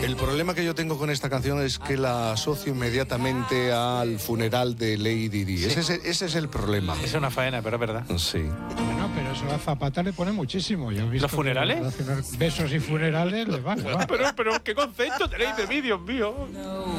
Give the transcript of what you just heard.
El problema que yo tengo con esta canción es que la asocio inmediatamente al funeral de Lady Di. Sí. Ese es el problema. Es una faena, pero es verdad. Sí. Bueno, pero eso a Zapata le pone muchísimo. Yo he visto ¿Los funerales? Besos y funerales le van. Pero ¿qué concepto tenéis de mí, Dios mío?